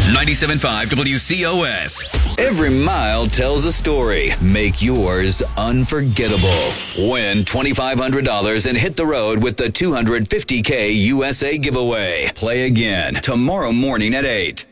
97.5 WCOS. Every mile tells a story. Make yours unforgettable. Win $2,500 and hit the road with the $250K USA giveaway. Play again tomorrow morning at 8.